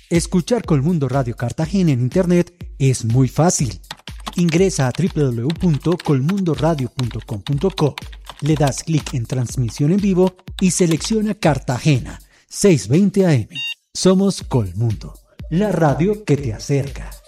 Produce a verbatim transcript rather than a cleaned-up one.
Escuchar Colmundo Radio Cartagena en Internet es muy fácil. Ingresa a doble u doble u doble u punto colmundoradio punto com punto co, le das clic en transmisión en vivo y selecciona Cartagena, seiscientos veinte A M. Somos Colmundo, la radio que te acerca.